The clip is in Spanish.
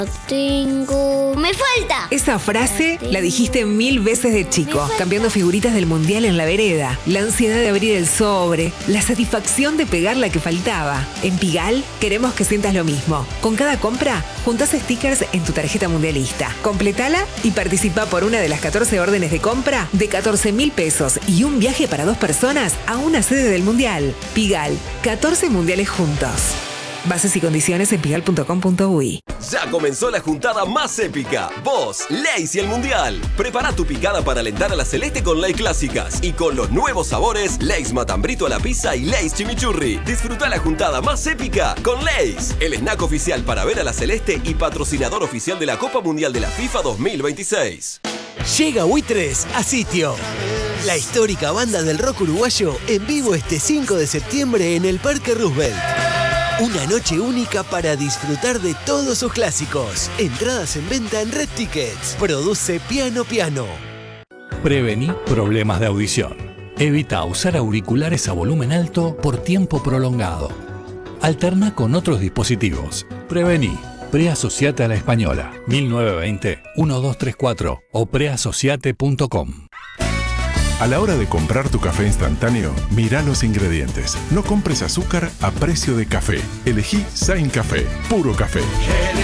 Me falta. Esa frase la dijiste 1000 veces de chico, cambiando figuritas del mundial en la vereda, la ansiedad de abrir el sobre, la satisfacción de pegar la que faltaba. En Pigal queremos que sientas lo mismo. Con cada compra, juntás stickers en tu tarjeta mundialista. Completala y participa por una de las 14 órdenes de compra de 14.000 pesos y un viaje para 2 personas a una sede del mundial. Pigal, 14 mundiales juntos. Bases y condiciones en pigal.com.uy. Ya comenzó la juntada más épica. Vos, Lay's y el Mundial. Prepara tu picada para alentar a la Celeste con Lay's Clásicas. Y con los nuevos sabores, Lay's Matambrito a la pizza y Lay's Chimichurri. Disfruta la juntada más épica con Lay's, el snack oficial para ver a la Celeste y patrocinador oficial de la Copa Mundial de la FIFA 2026. Llega Buitres a Sitio. La histórica banda del rock uruguayo en vivo este 5 de septiembre en el Parque Roosevelt. Una noche única para disfrutar de todos sus clásicos. Entradas en venta en Red Tickets. Produce Piano Piano. Prevení problemas de audición. Evita usar auriculares a volumen alto por tiempo prolongado. Alterna con otros dispositivos. Prevení. Preasociate a la Española. 1920-1234 o preasociate.com. A la hora de comprar tu café instantáneo, mira los ingredientes. No compres azúcar a precio de café. Elegí Sain Café, puro café.